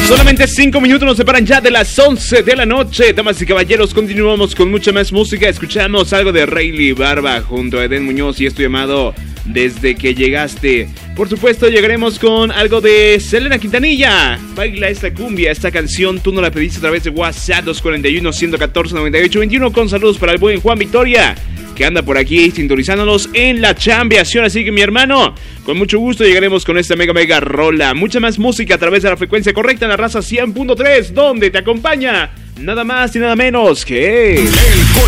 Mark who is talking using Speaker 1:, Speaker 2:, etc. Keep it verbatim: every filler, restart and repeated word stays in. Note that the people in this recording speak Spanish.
Speaker 1: Solamente cinco minutos nos separan ya de las once de la noche. Damas y caballeros, continuamos con mucha más música. Escuchamos algo de Rayleigh Barba junto a Eden Muñoz y esto llamado Desde que llegaste. Por supuesto, llegaremos con algo de Selena Quintanilla. Baila esta cumbia, esta canción. Tú no la pediste a través de WhatsApp dos cuatro uno, uno uno cuatro, nueve ocho dos uno. Con saludos para el buen Juan Victoria, que anda por aquí sintonizándonos en la chambeación. Así que mi hermano, con mucho gusto llegaremos con esta mega mega rola. Mucha más música a través de la frecuencia correcta en la raza cien punto tres, donde te acompaña nada más y nada menos que...